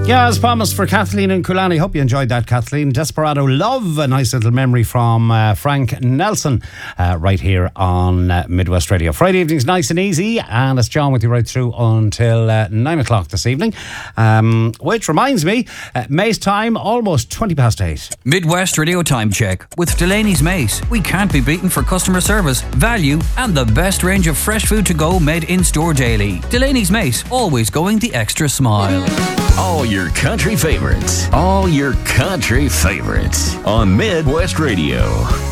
Yeah, as promised for Kathleen and Kulani. Hope you enjoyed that, Kathleen. Desperado Love, a nice little memory from Frank Nelson right here on Midwest Radio. Friday evening's nice and easy, and it's John with you right through until 9 o'clock this evening. Which reminds me, Mace time, almost 20 past 8. Midwest Radio Time Check with Delaney's Mace. We can't be beaten for customer service, value, and the best range of fresh food to go made in store daily. Delaney's Mace, always going the extra smile. All your country favorites. All your country favorites on Midwest Radio.